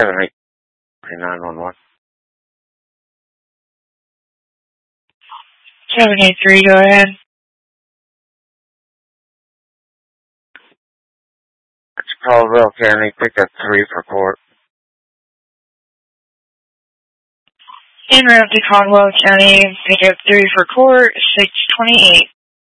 911. 783, go ahead. It's Caldwell County, pickup 3 for court. En route to Caldwell County, pickup 3 for court, 628.